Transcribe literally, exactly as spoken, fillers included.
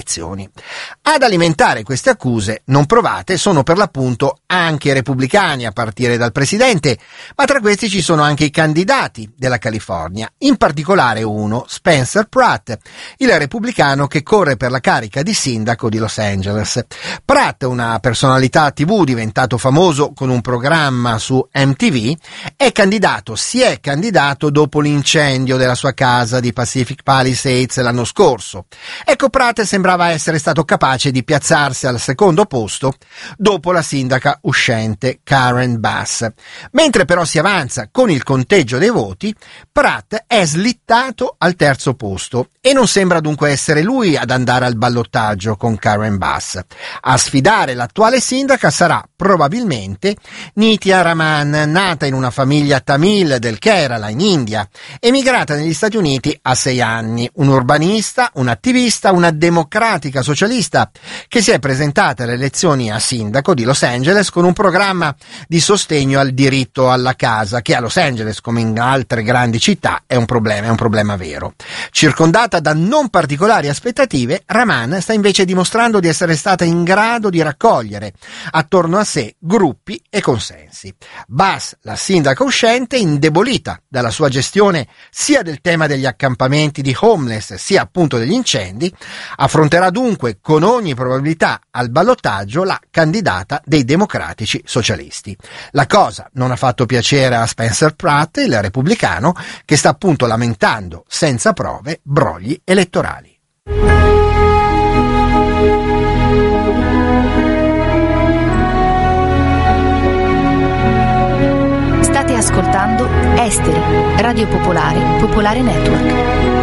elezioni. Ad alimentare queste accuse non provate sono per l'appunto anche i repubblicani, a partire dal presidente, ma tra questi ci sono anche i candidati della California, in particolare uno, Spencer Pratt, il repubblicano che corre per la carica di sindaco di Los Angeles. Pratt, una personalità tivù diventato famoso con un programma su M T V, è candidato, si è candidato dopo l'incendio della sua casa di Pacific Palisades l'anno scorso. Ecco, Pratt sembrava essere stato capace di piazzarsi al secondo posto dopo la sindaca uscente Karen Bass. Mentre però si avanza con il conteggio dei voti, Pratt è slittato al terzo posto e non sembra dunque essere lui ad andare al ballottaggio con Karen Bass. A sfidare l'attuale sindaca sarà probabilmente Nitya Raman, nata in una famiglia tamil del Kerala in India, emigrata negli Stati Uniti a sei anni, un urbanista, un attivista, una democratica socialista che si è presentata alle elezioni a sindaco di Los Angeles con un programma di sostegno al diritto alla casa, che a Los Angeles, come in altre grandi città, è un problema, è un problema vero. Circondata da non particolari aspettative, Raman sta invece dimostrando di essere stata in grado di raccogliere attorno a sé gruppi e consensi. Bass, la sindaca uscente, indebolita dalla sua gestione sia del tema degli accampamenti di homeless sia appunto degli incendi, affronterà dunque con ogni probabilità al ballottaggio la candidata dei democratici socialisti. La cosa non ha fatto piacere a Spencer Pratt, il repubblicano, che sta appunto lamentando senza prove brogli elettorali. State ascoltando Esteri, Radio Popolare, Popolare Network.